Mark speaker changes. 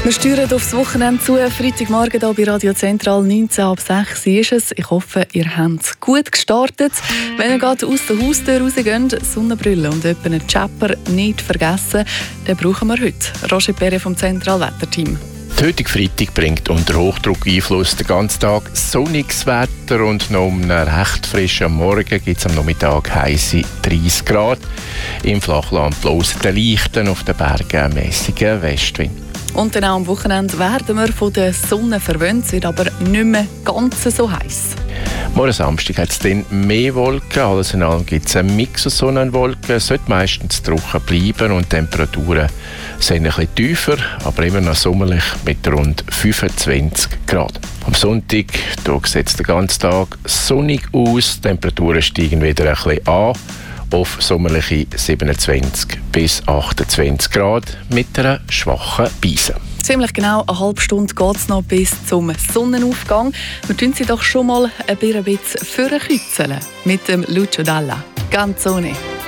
Speaker 1: Wir steuern aufs Wochenende zu. Freitagmorgen hier bei Radio Zentral 19 ab 6 ist es. Ich hoffe, ihr habt gut gestartet. Wenn ihr gerade aus der Haustür rausgeht, Sonnenbrille und etwa einen Chapper nicht vergessen, den brauchen wir heute. Roger Perre vom Zentralwetterteam.
Speaker 2: Der heutige Freitag bringt unter Hochdruckeinfluss den ganzen Tag sonniges Wetter und noch um einen recht frischen Morgen gibt es am Nachmittag heisse 30 Grad. Im Flachland bloß der leichten, auf den Bergen mäßigen Westwind. Und
Speaker 1: dann auch am Wochenende werden wir von der Sonne verwöhnt, es wird aber nicht mehr ganz so heiß.
Speaker 2: Morgen Samstag hat es dann mehr Wolken. Alles in allem gibt es einen Mix aus Sonne und Wolken. Es sollte meistens trocken bleiben und die Temperaturen sind ein bisschen tiefer, aber immer noch sommerlich mit rund 25 Grad. Am Sonntag sieht es den ganzen Tag sonnig aus. Die Temperaturen steigen wieder ein bisschen an auf sommerliche 27 bis 28 Grad mit einer schwachen Brise.
Speaker 1: Ziemlich genau eine halbe Stunde geht es noch bis zum Sonnenaufgang. Wir tun sie doch schon mal ein bisschen vorkützeln mit dem Lucio Dalla. Canzone.